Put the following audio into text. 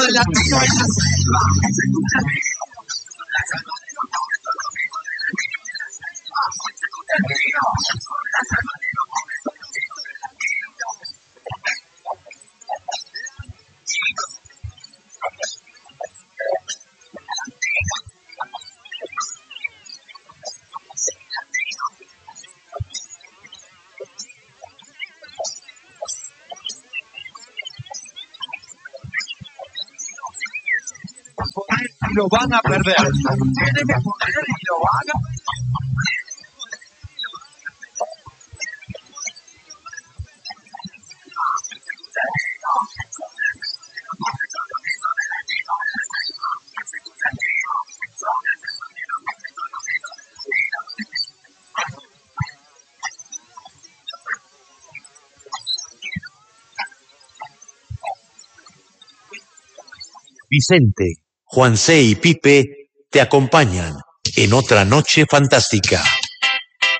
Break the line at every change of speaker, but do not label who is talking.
Y lo van a perder. Tienen que poder y lo hagan.
Vicente, Juan C. y Pipe te acompañan en otra noche fantástica.